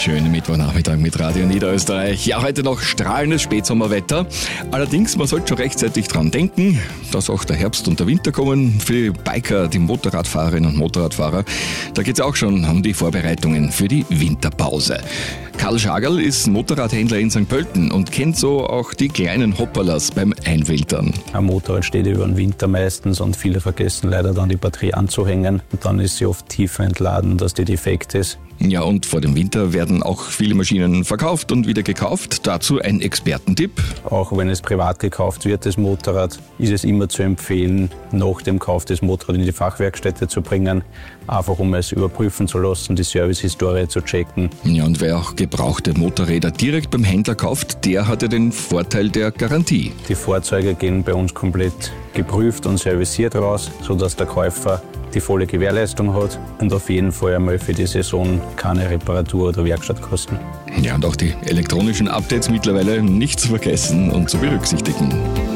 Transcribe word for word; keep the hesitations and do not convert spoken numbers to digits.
Schönen Mittwochnachmittag mit Radio Niederösterreich. Ja, heute noch strahlendes Spätsommerwetter. Allerdings, man sollte schon rechtzeitig dran denken, dass auch der Herbst und der Winter kommen. Für die Biker, die Motorradfahrerinnen und Motorradfahrer, da geht es auch schon um die Vorbereitungen für die Winterpause. Karl Schagerl ist Motorradhändler in Sankt Pölten und kennt so auch die kleinen Hopperlers beim Einwiltern. Ein Motorrad steht über den Winter meistens und viele vergessen leider dann die Batterie anzuhängen. Und dann ist sie oft tiefer entladen, dass die defekt ist. Ja, und vor dem Winter werden auch viele Maschinen verkauft und wieder gekauft. Dazu ein Expertentipp. Auch wenn es privat gekauft wird, das Motorrad, ist es immer zu empfehlen, nach dem Kauf des Motorrads in die Fachwerkstätte zu bringen, einfach um es überprüfen zu lassen, die Servicehistorie zu checken. Ja, und wer auch gebrauchte Motorräder direkt beim Händler kauft, der hat ja den Vorteil der Garantie. Die Fahrzeuge gehen bei uns komplett geprüft und serviciert raus, sodass der Käufer die volle Gewährleistung hat und auf jeden Fall einmal für die Saison keine Reparatur oder Werkstattkosten. Ja, und auch die elektronischen Updates mittlerweile nicht zu vergessen und zu berücksichtigen.